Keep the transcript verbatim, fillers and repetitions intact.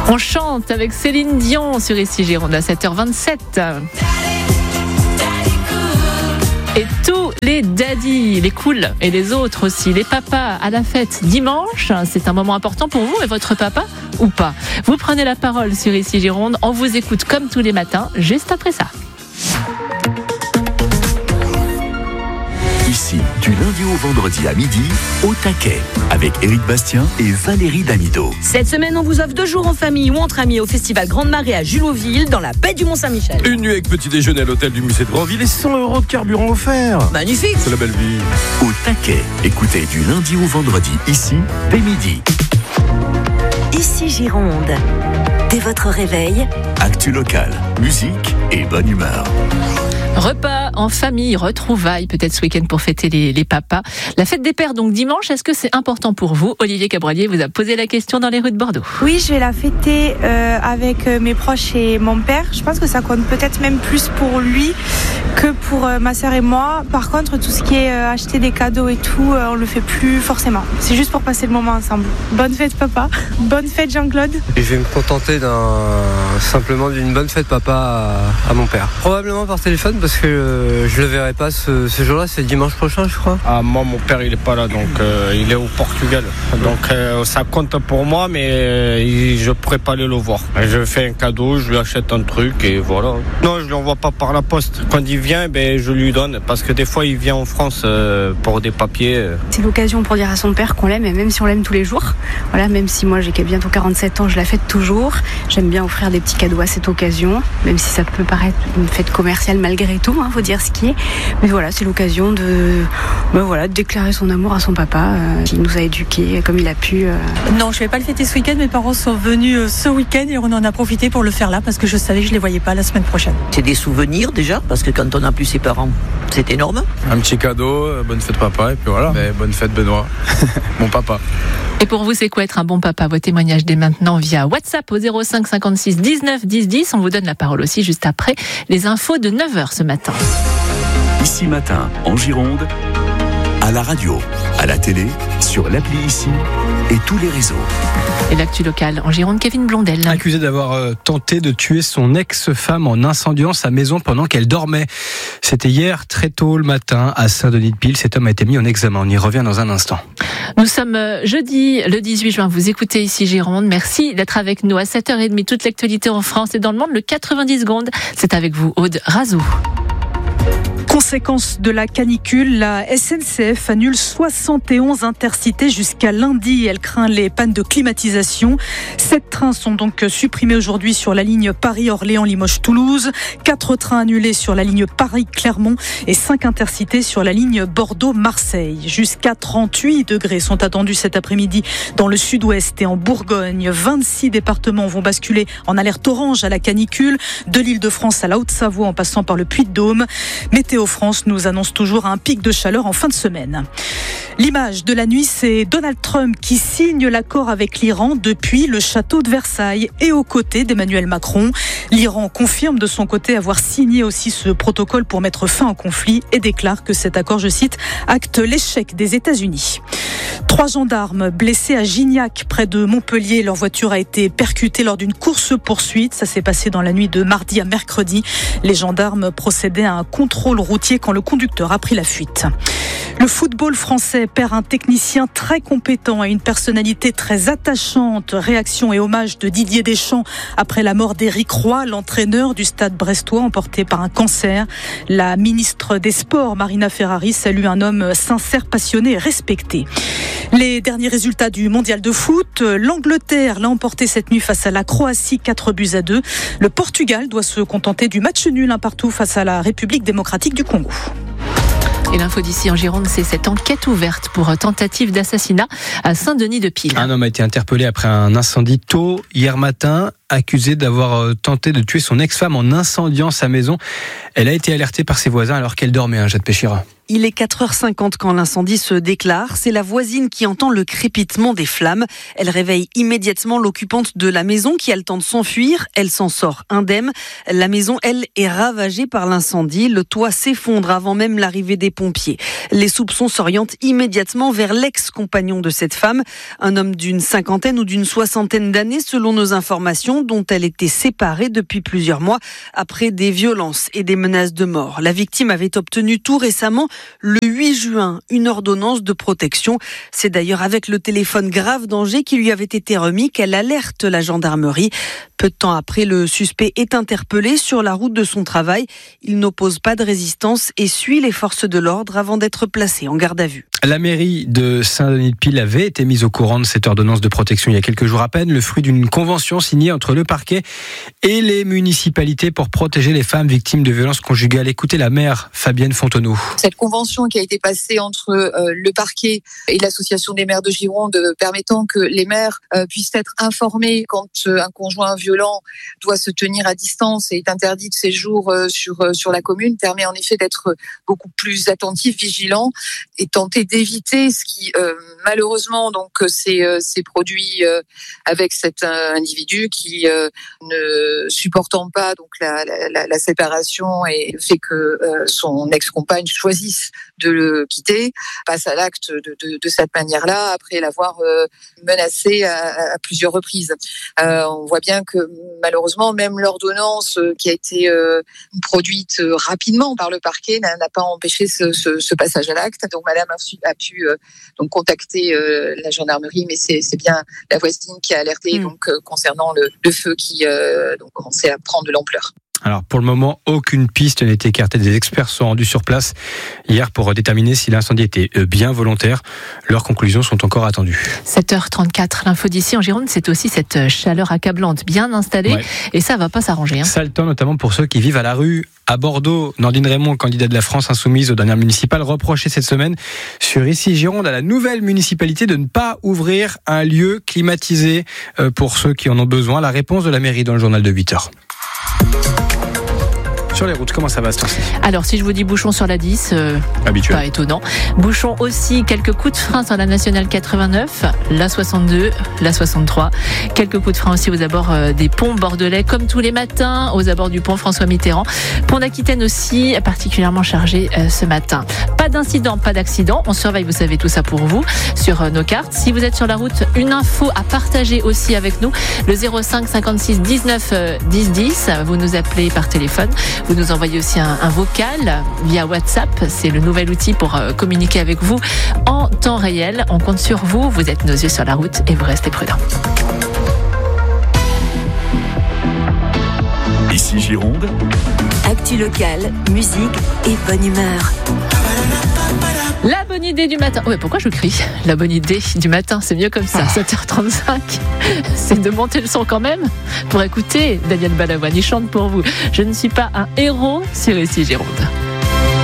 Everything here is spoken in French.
On chante avec Céline Dion sur Ici Gironde à sept heures vingt-sept. Et tous les daddies, les cools et les autres aussi, les papas à la fête dimanche, c'est un moment important pour vous et votre papa ou pas. Vous prenez la parole sur Ici Gironde, on vous écoute comme tous les matins, juste après ça. Ici, du lundi au vendredi à midi, au taquet, avec Éric Bastien et Valérie Damido. Cette semaine, on vous offre deux jours en famille ou entre amis au festival Grande Marée à Juloville, dans la baie du Mont-Saint-Michel. Une nuit avec petit déjeuner à l'hôtel du musée de Grandville et cent euros de carburant offert. Magnifique. C'est la belle vie. Au taquet, écoutez du lundi au vendredi, ici, dès midi. Ici Gironde. Dès votre réveil, Actu locale, musique et bonne humeur. Repas en famille, retrouvailles, peut-être ce week-end pour fêter les, les papas. La fête des pères, donc dimanche, est-ce que c'est important pour vous? Olivier Cabralier vous a posé la question dans les rues de Bordeaux. Oui, je vais la fêter euh, avec mes proches et mon père. Je pense que ça compte peut-être même plus pour lui que pour euh, ma sœur et moi. Par contre, tout ce qui est euh, acheter des cadeaux et tout, euh, on le fait plus forcément. C'est juste pour passer le moment ensemble. Bonne fête papa, bonne fête Jean-Claude. Et je vais me contenter d'un simplement d'une bonne fête papa à, à mon père. Probablement par téléphone parce que euh, je le verrai pas ce, ce jour-là, c'est dimanche prochain je crois. Ah, moi mon père il est pas là donc euh, il est au Portugal. Donc euh, ça compte pour moi mais euh, je pourrais pas aller le voir. Je fais un cadeau, je lui achète un truc et voilà. Non, je lui envoie pas par la poste. Quand il vient, ben, je lui donne parce que des fois il vient en France euh, pour des papiers. C'est l'occasion pour dire à son père qu'on l'aime et même si on l'aime tous les jours. Voilà, même si moi j'ai bientôt quarante-sept ans, je la fête toujours. J'aime bien offrir des petits cadeaux à cette occasion, même si ça peut paraître une fête commerciale malgré tout, hein, faut dire ce qui est. Mais voilà, c'est l'occasion de, ben voilà, de déclarer son amour à son papa, euh, qui nous a éduqués comme il a pu. Euh... Non, je vais pas le fêter ce week-end. Mes parents sont venus euh, ce week-end et on en a profité pour le faire là parce que je savais que je les voyais pas la semaine prochaine. C'est des souvenirs déjà, parce que quand on n'a plus ses parents, c'est énorme. Un petit cadeau, bonne fête papa et puis voilà. Mais bonne fête Benoît, mon papa. Et pour vous, c'est quoi être un bon papa? Vos témoignages dès maintenant via WhatsApp au zéro cinq cinquante-six dix-neuf dix dix. On vous donne la parole aussi juste après les infos de neuf heures ce matin. Ici matin, en Gironde, à la radio, à la télé, sur l'appli Ici et tous les réseaux. Et l'actu locale en Gironde, Kevin Blondel. Accusé d'avoir euh, tenté de tuer son ex-femme en incendiant sa maison pendant qu'elle dormait. C'était hier, très tôt le matin, à Saint-Denis-de-Pile. Cet homme a été mis en examen. On y revient dans un instant. Nous sommes jeudi, le dix-huit juin. Vous écoutez Ici Gironde. Merci d'être avec nous à sept heures trente. Toute l'actualité en France et dans le monde, le quatre-vingt-dix secondes. C'est avec vous, Aude Razou. Conséquence de la canicule, la S N C F annule soixante et onze intercités jusqu'à lundi. Elle craint les pannes de climatisation. Sept trains sont donc supprimés aujourd'hui sur la ligne Paris-Orléans-Limoges-Toulouse. Quatre trains annulés sur la ligne Paris-Clermont et cinq intercités sur la ligne Bordeaux-Marseille. Jusqu'à trente-huit degrés sont attendus cet après-midi dans le sud-ouest et en Bourgogne. vingt-six départements vont basculer en alerte orange à la canicule, de l'Île-de-France à la Haute-Savoie en passant par le Puy-de-Dôme. Météo France nous annonce toujours un pic de chaleur en fin de semaine. L'image de la nuit, c'est Donald Trump qui signe l'accord avec l'Iran depuis le château de Versailles et aux côtés d'Emmanuel Macron. L'Iran confirme de son côté avoir signé aussi ce protocole pour mettre fin au conflit et déclare que cet accord, je cite, acte l'échec des États-Unis. Trois gendarmes blessés à Gignac, près de Montpellier. Leur voiture a été percutée lors d'une course-poursuite. Ça s'est passé dans la nuit de mardi à mercredi. Les gendarmes procédaient à un contrôle routier quand le conducteur a pris la fuite. Le football français perd un technicien très compétent et une personnalité très attachante. Réaction et hommage de Didier Deschamps après la mort d'Éric Roy, l'entraîneur du Stade brestois emporté par un cancer. La ministre des Sports, Marina Ferrari, salue un homme sincère, passionné et respecté. Les derniers résultats du mondial de foot. L'Angleterre l'a emporté cette nuit face à la Croatie, quatre buts à deux. Le Portugal doit se contenter du match nul un partout face à la République démocratique du Congo. Et l'info d'ici en Gironde, c'est cette enquête ouverte pour tentative d'assassinat à Saint-Denis-de-Pile. Un homme a été interpellé après un incendie tôt hier matin. accusée d'avoir tenté de tuer son ex-femme en incendiant sa maison. Elle a été alertée par ses voisins alors qu'elle dormait, hein, Jade Péchira. Il est quatre heures cinquante quand l'incendie se déclare. C'est la voisine qui entend le crépitement des flammes. Elle réveille immédiatement l'occupante de la maison qui a le temps de s'enfuir. Elle s'en sort indemne. La maison, elle, est ravagée par l'incendie. Le toit s'effondre avant même l'arrivée des pompiers. Les soupçons s'orientent immédiatement vers l'ex-compagnon de cette femme, un homme d'une cinquantaine ou d'une soixantaine d'années selon nos informations, dont elle était séparée depuis plusieurs mois après des violences et des menaces de mort. La victime avait obtenu tout récemment, le huit juin, une ordonnance de protection. C'est d'ailleurs avec le téléphone grave danger qui lui avait été remis qu'elle alerte la gendarmerie. Peu de temps après, le suspect est interpellé sur la route de son travail. Il n'oppose pas de résistance et suit les forces de l'ordre avant d'être placé en garde à vue. La mairie de Saint-Denis-de-Pile avait été mise au courant de cette ordonnance de protection il y a quelques jours à peine, le fruit d'une convention signée entre le parquet et les municipalités pour protéger les femmes victimes de violences conjugales. Écoutez la maire Fabienne Fontenot. Cette convention qui a été passée entre euh, le parquet et l'association des maires de Gironde euh, permettant que les maires euh, puissent être informés quand euh, un conjoint violent doit se tenir à distance et est interdit de séjour euh, sur euh, sur la commune permet en effet d'être beaucoup plus attentif, vigilant et tenter d'éviter ce qui euh, malheureusement donc s'est, euh, s'est produit euh, avec cet euh, individu qui euh, ne supportant pas donc la, la, la séparation et le fait que euh, son ex-compagne choisisse de le quitter, passe à l'acte de, de, de cette manière-là après l'avoir euh, menacé à, à plusieurs reprises. Euh, on voit bien que malheureusement même l'ordonnance euh, qui a été euh, produite euh, rapidement par le parquet n'a, n'a pas empêché ce, ce, ce passage à l'acte. Donc madame a, su, a pu euh, donc contacter euh, la gendarmerie, mais c'est, c'est bien la voisine qui a alerté mmh. donc euh, concernant le, le feu qui euh, donc commençait à prendre de l'ampleur. Alors pour le moment, aucune piste n'est écartée. Des experts sont rendus sur place hier pour déterminer si l'incendie était bien volontaire. Leurs conclusions sont encore attendues. sept heures trente-quatre, l'info d'ici en Gironde, c'est aussi cette chaleur accablante bien installée ouais. et ça va pas s'arranger. Hein. Ça le temps notamment pour ceux qui vivent à la rue. À Bordeaux, Nordine Raymond, candidate de la France Insoumise aux dernières municipales, reprochait cette semaine sur Ici Gironde à la nouvelle municipalité de ne pas ouvrir un lieu climatisé pour ceux qui en ont besoin. La réponse de la mairie dans le journal de huit heures. Sur les routes, comment ça va ce temps-ci ? Alors, si je vous dis bouchon sur la dix, euh, habituel. Pas étonnant. Bouchon aussi, quelques coups de frein sur la nationale quatre-vingt-neuf, la soixante-deux, la soixante-trois. Quelques coups de frein aussi aux abords euh, des ponts bordelais, comme tous les matins, aux abords du pont François Mitterrand. Pont d'Aquitaine aussi, particulièrement chargé euh, ce matin. Pas d'incident, pas d'accident. On surveille, vous savez, tout ça pour vous sur euh, nos cartes. Si vous êtes sur la route, une info à partager aussi avec nous. Le zéro cinq cinquante-six dix-neuf dix dix. Vous nous appelez par téléphone. Vous nous envoyez aussi un, un vocal via WhatsApp. C'est le nouvel outil pour euh, communiquer avec vous en temps réel. On compte sur vous. Vous êtes nos yeux sur la route et vous restez prudents. Ici Gironde. Actu locale, musique et bonne humeur. La bonne idée du matin. Ouais, pourquoi je crie ? La bonne idée du matin, c'est mieux comme ça. Ah. sept heures trente-cinq. C'est de monter le son quand même pour écouter Daniel Balavoine. Il chante pour vous. Je ne suis pas un héros sur Ici Gironde.